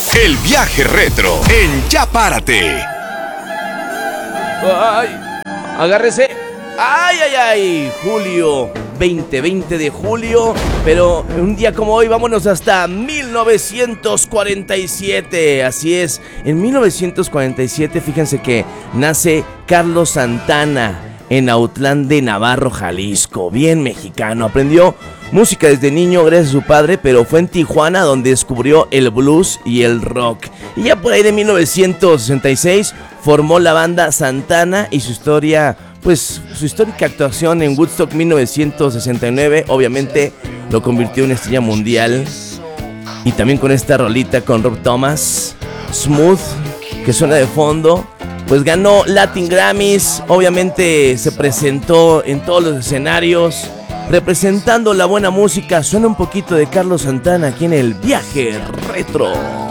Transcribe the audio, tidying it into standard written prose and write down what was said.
El viaje retro en Ya Párate. Ay, agárrese. Ay, ay, ay, julio, 20 de julio, pero un día como hoy vámonos hasta 1947, así es, en 1947 fíjense que nace Carlos Santana en Autlán de Navarro, Jalisco, bien mexicano, aprendió música desde niño gracias a su padre, pero fue en Tijuana donde descubrió el blues y el rock, y ya por ahí de 1966 formó la banda Santana y su histórica actuación en Woodstock 1969 obviamente lo convirtió en estrella mundial. Y también con esta rolita con Rob Thomas, Smooth, que suena de fondo, pues ganó Latin Grammys, obviamente se presentó en todos los escenarios representando la buena música. Suena un poquito de Carlos Santana aquí en el viaje retro.